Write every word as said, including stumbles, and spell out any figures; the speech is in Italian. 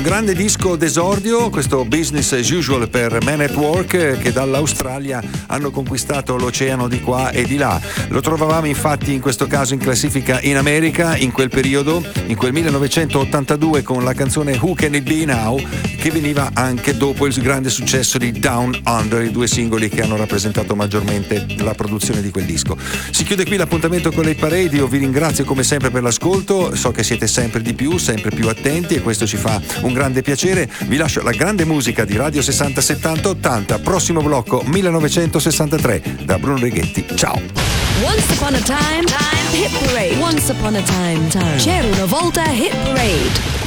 grande disco d'esordio, questo Business as Usual per Men at Work, che dall'Australia hanno conquistato l'oceano di qua e di là. Lo trovavamo infatti in questo caso in classifica in America in quel periodo, in quel millenovecentottantadue, con la canzone Who Can It Be Now, che veniva anche dopo il grande successo di Down Under, i due singoli che hanno rappresentato maggiormente la produzione di quel disco. Si chiude qui l'appuntamento con le Parade. Io vi ringrazio come sempre per l'ascolto, so che siete sempre di più, sempre più attenti, e questo ci fa un grande piacere. Vi lascio la grande musica di Radio sessanta settanta ottanta, prossimo blocco millenovecentosessantatré da Bruno Righetti. Ciao. Once upon a time, time, hit parade. Once upon a time, time. C'era una volta hit parade.